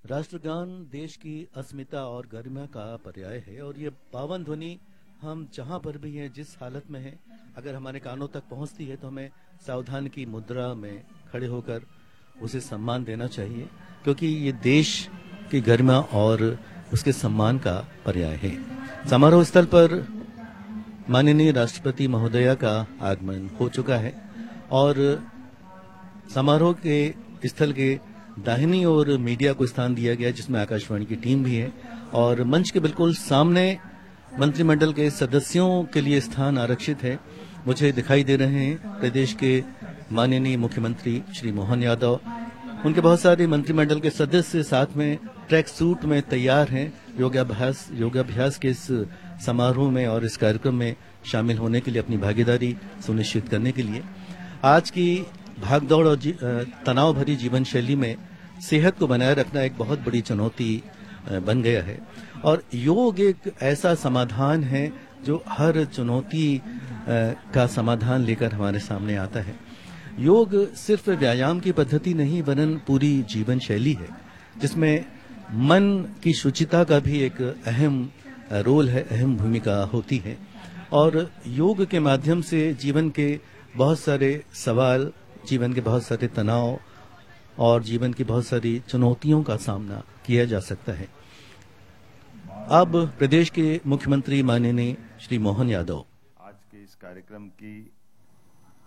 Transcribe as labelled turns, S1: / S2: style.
S1: राष्ट्रगान देश की अस्मिता और गरिमा का पर्याय है और ये पावन ध्वनि हम जहां पर भी हैं, जिस हालत में हैं, अगर हमारे कानों तक पहुंचती है तो हमें सावधान की मुद्रा में खड़े होकर उसे सम्मान देना चाहिए, क्योंकि ये देश की गरिमा और उसके सम्मान का पर्याय है। समारोह स्थल पर माननीय राष्ट्रपति महोदया का आगमन हो चुका है और समारोह के स्थल के दाहिनी ओर मीडिया को स्थान दिया गया, जिसमें आकाशवाणी की टीम भी है और मंच के बिल्कुल सामने मंत्रिमंडल के सदस्यों के लिए स्थान आरक्षित है। मुझे दिखाई दे रहे हैं प्रदेश के माननीय मुख्यमंत्री श्री मोहन यादव, उनके बहुत सारे मंत्रिमंडल के सदस्य साथ में ट्रैक सूट में तैयार हैं योगाभ्यास के इस समारोह में और इस कार्यक्रम में शामिल होने के लिए, अपनी भागीदारी सुनिश्चित करने के लिए। आज की भागदौड़ और तनाव भरी जीवन शैली में सेहत को बनाए रखना एक बहुत बड़ी चुनौती बन गया है और योग एक ऐसा समाधान है जो हर चुनौती का समाधान लेकर हमारे सामने आता है। योग सिर्फ व्यायाम की पद्धति नहीं, वरन पूरी जीवन शैली है, जिसमें मन की शुचिता का भी एक अहम रोल है, अहम भूमिका होती है और योग के माध्यम से जीवन के बहुत सारे सवाल, जीवन के बहुत सारे तनाव और जीवन की बहुत सारी चुनौतियों का सामना किया जा सकता है। अब प्रदेश के मुख्यमंत्री माननीय श्री मोहन यादव
S2: आज के इस कार्यक्रम की